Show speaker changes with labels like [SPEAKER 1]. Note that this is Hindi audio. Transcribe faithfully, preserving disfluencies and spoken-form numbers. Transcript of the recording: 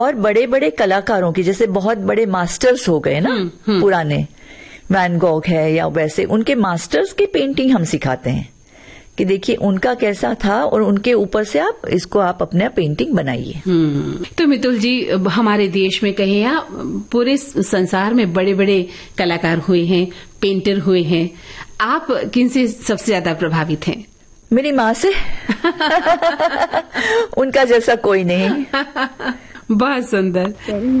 [SPEAKER 1] और बड़े बड़े कलाकारों की, जैसे बहुत बड़े मास्टर्स हो गए ना पुराने, वैन गॉग है या वैसे, उनके मास्टर्स की पेंटिंग हम सिखाते हैं कि देखिए उनका कैसा था और उनके ऊपर से आप इसको आप अपना पेंटिंग बनाइए।
[SPEAKER 2] तो मितुल जी, हमारे देश में कहें या पूरे संसार में बड़े बड़े कलाकार हुए हैं, पेंटर हुए हैं, आप किन से सबसे ज्यादा प्रभावित हैं?
[SPEAKER 1] मेरी माँ से। उनका जैसा कोई नहीं।
[SPEAKER 2] बहुत सुंदर।